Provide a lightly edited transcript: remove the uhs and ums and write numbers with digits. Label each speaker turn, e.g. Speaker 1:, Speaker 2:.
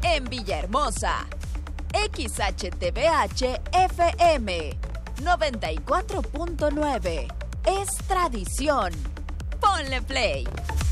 Speaker 1: en Villahermosa. XHTBH FM 94.9. Es tradición. Ponle play.